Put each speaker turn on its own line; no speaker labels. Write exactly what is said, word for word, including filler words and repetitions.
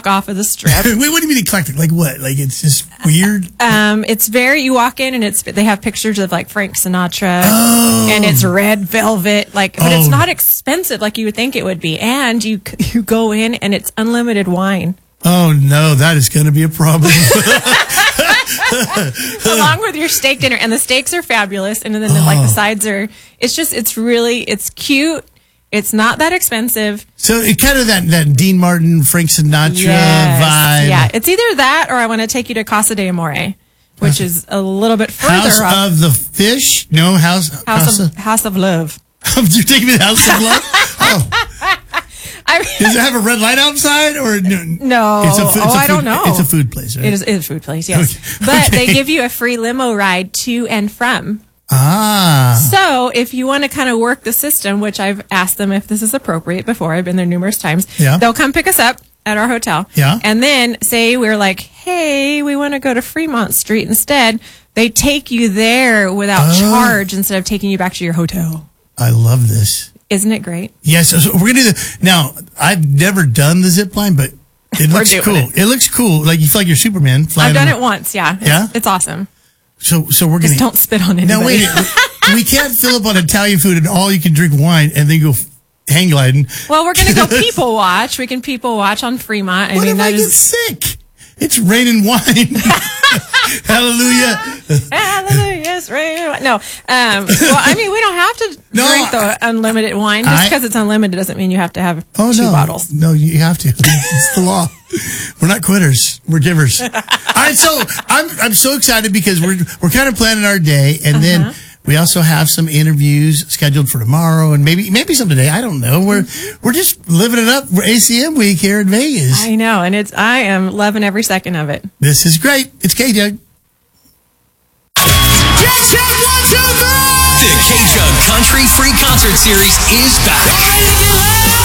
block off of the Strip.
Wait, what do you mean eclectic? Like what? Like it's just weird?
Um, it's very, you walk in and it's, they have pictures of like Frank Sinatra
Oh.
and it's red velvet, like, but
Oh.
it's not expensive like you would think it would be. And you, you go in and it's unlimited wine.
Oh, no, that is going to be a problem.
Along with your steak dinner. And the steaks are fabulous. And then
Oh.
like the sides are, it's just, it's really, it's cute. It's not that expensive.
So it kind of that, that Dean Martin, Frank Sinatra
Yes.
vibe.
Yeah, it's either that or I want to take you to Casa de Amore, which is a little bit further
House
up.
of the Fish? No, House,
House of, House of Love.
You're taking me to House of Love? Oh.
I,
Does it have a red light outside or no?
No.
It's a, fu- it's
oh,
a
I
food,
don't know.
It's a food place, right?
It is, it is a food place, yes.
Okay.
But
Okay.
they give you a free limo ride to and from.
Ah.
So if you want to kind of work the system, which I've asked them if this is appropriate before, I've been there numerous times.
Yeah.
They'll come pick us up at our hotel.
Yeah.
And then say we're like, hey, we want to go to Fremont Street instead. They take you there without
Oh.
charge instead of taking you back to your hotel.
I love this.
Isn't it great?
Yes, so we're going to do the, now, I've never done the zip line, but it
We're
looks
doing
cool.
it.
It. looks cool. Like you feel like you're Superman flying.
I've done
on-
it once, yeah. It's,
Yeah?
It's awesome.
So, so we're going
Just don't spit on anybody.
Now wait, we can't fill up on Italian food and all you can drink wine and then go hang gliding.
Well, we're going to go people watch. We can people watch on Fremont. I
What
mean,
if
that
I get
is
sick? It's raining wine. Hallelujah.
hallelujah. It's raining. No, um, well, I mean, we don't have to
No,
drink the unlimited wine. Just
I-
because it's unlimited doesn't mean you have to have
Oh,
two
no.
bottles.
No, you have to. It's the law. We're not quitters. We're givers. All right, so I'm I'm so excited because we're we're kind of planning our day, and
Uh-huh.
then we also have some interviews scheduled for tomorrow, and maybe maybe some today. I don't know. We're we're just living it up. We're A C M week here in Vegas.
I know, and it's I am loving every second of it.
This is great. It's K J.
The K-Jug Country Free Concert Series is back.